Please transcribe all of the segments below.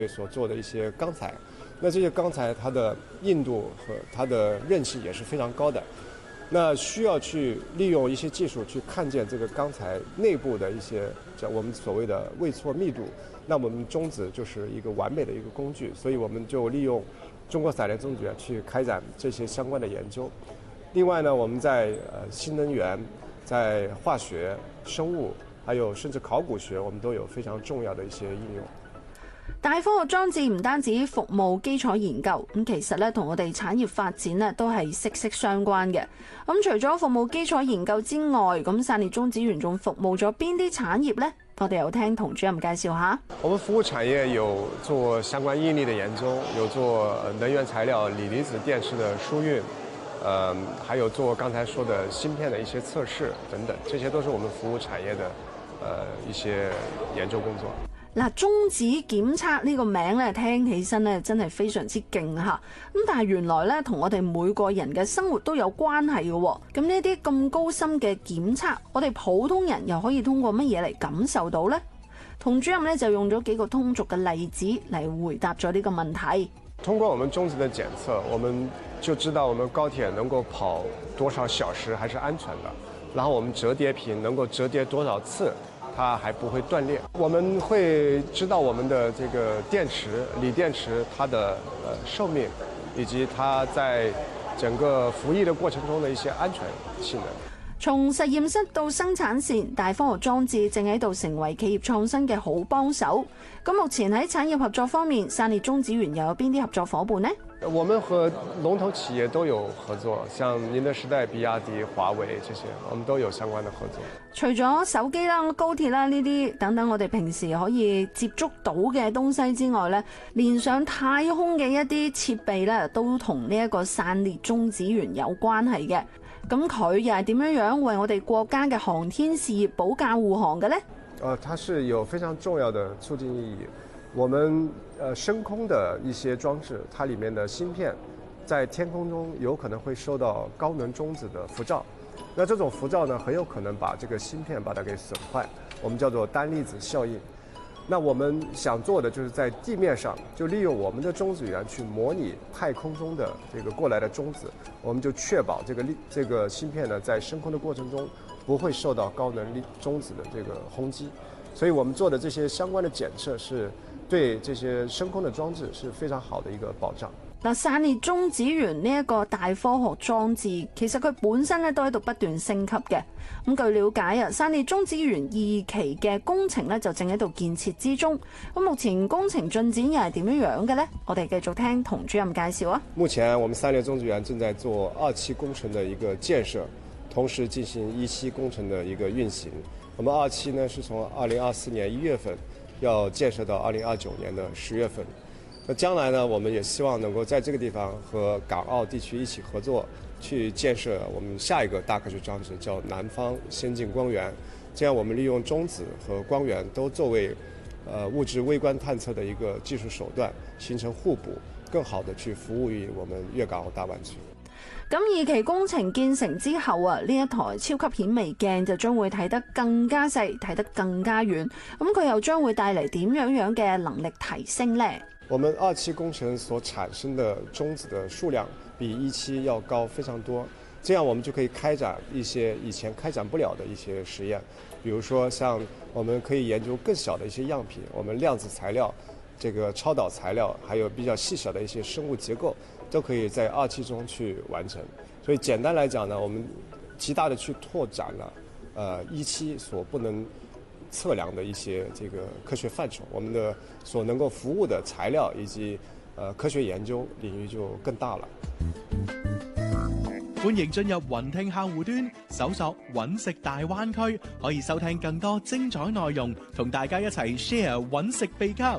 所做的一些钢材。那这些钢材它的硬度和它的韧性也是非常高的，那需要去利用一些技术去看见这个钢材内部的一些叫我们所谓的位错密度，那我们中子就是一个完美的一个工具，所以我们就利用中国散联中子园去开展这些相关的研究。另外呢，我们在新能源、在化学、生物，还有甚至考古学，我们都有非常重要的一些应用。 大科學裝置唔單止服務基礎研究，咁其實咧同我哋產業發展咧都係息息相關嘅。咁除咗服務基礎研究之外，咁散裂中子園仲服務咗邊啲產業呢？我哋有聽童主任介紹下。 我們服務產業有做相關應力的研究，有做能源材料、鋰離子電池的輸運，還有做剛才說的芯片的一些測試等等，這些都是我們服務產業的一些研究工作。 嗱，中子檢測呢個名咧，聽起身咧真係非常之勁嚇。咁但係原來咧，同我哋每個人嘅生活都有關係嘅喎。咁呢啲咁高深嘅檢測，我哋普通人又可以通過乜嘢嚟感受到呢？童主任咧就用咗幾個通俗嘅例子嚟回答咗呢個問題。 通過我們中子的檢測，我們就知道我們高鐵能夠跑多少小時還是安全的，然後我們折疊屏能夠折疊多少次，它還不會斷裂。我們會知道我們的這個電池、鋰電池它的壽命，以及它在整個服役的過程中的一些安全性能。 從實驗室到生產線，大科學裝置正喺度成為企業創新嘅好幫手。咁目前喺產業合作方面，散裂中子園又有邊啲合作伙伴呢？ 我們和龍頭企業都有合作，像寧德時代、比亞迪、華為這些，我們都有相關的合作。 除咗手機啦、高鐵啦呢啲等等，我哋平時可以接觸到嘅東西之外咧，連上太空嘅一啲設備咧，都同呢一個散裂中子園有關係嘅。咁佢又係點樣為我哋國家嘅航天事業保駕護航嘅呢？ 它是有非常重要的促進意義。我們升空的一些裝置，它裡面的芯片在天空中有可能會受到高能中子的輻照，那這種輻照呢，很有可能把這個芯片把它給損壞，我們叫做單粒子效應。那我們想做的就是在地面上就利用我們的中子園去模擬太空中的這個過來的中子，我們就確保這個芯片呢在升空的過程中不會受到高能中子的這個轟擊，所以我們做的這些相關的檢測是對這些升空的裝置是非常好的一個保障。 嗱，散裂中子園呢一個大科學裝置，其實佢本身咧都喺度不斷升級嘅。咁據了解啊，散裂中子園2期嘅工程咧就正喺度建設之中。咁目前工程進展又係點樣嘅呢？我哋繼續聽童主任介紹啊。 目前我們散裂中子園正在做2期工程的一個建設，同時進行1期工程的一個運行。我們2期呢是從2024年1月份要建設到2029年的10月份。那將來呢，我們也希望能夠在這個地方和港澳地區一起合作，去建設我們下一個大科學裝置，叫南方先進光源。這樣我們利用中子和光源都作為物質微觀探測的一個技術手段，形成互補，更好的去服務於我們粵港澳大灣區。 咁2期工程建成之後啊，呢一台超級顯微鏡就將會睇得更加細，睇得更加遠。咁佢又將會帶嚟點樣嘅能力提升呢？ 我們2期工程所產生的中子的數量比1期要高非常多，這樣我們就可以開展一些以前開展不了的一些實驗，比如說像我們可以研究更小的一些樣品，我們量子材料、這個超導材料，還有比較細小的一些生物結構，都可以在2期中去完成。所以簡單來講呢，我們極大的去拓展了1期所不能測量的一些這個科學範疇，我們的所能夠服務的材料以及科學研究領域就更大了。 歡迎進入雲聽客戶端，搜索揾食大灣區，可以收聽更多精彩內容，同大家一齊 share 揾食秘笈。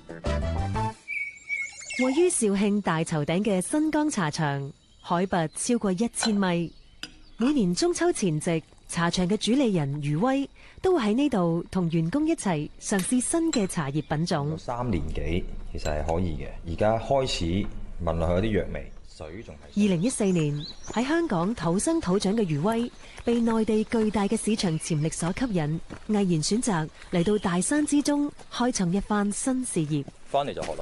位於肇慶大頭頂嘅新江茶場，海拔超過1000米，每年中秋前夕，茶場嘅主理人余威都會喺呢度同員工一齊嘗試新嘅茶葉品種。 3年幾其實係可以嘅，而家開始聞落去有啲藥味，水仲係。 2014年喺香港土生土長嘅余威，被內地巨大嘅市場潛力所吸引，毅然選擇嚟到大山之中，開創一番新事業。 翻嚟就學啦。